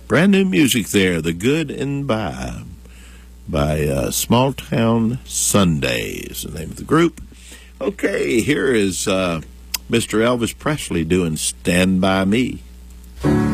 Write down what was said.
Brand new music there, The Good and Bad by Small Town Sundays, the name of the group. Okay, here is Mr. Elvis Presley doing Stand By Me.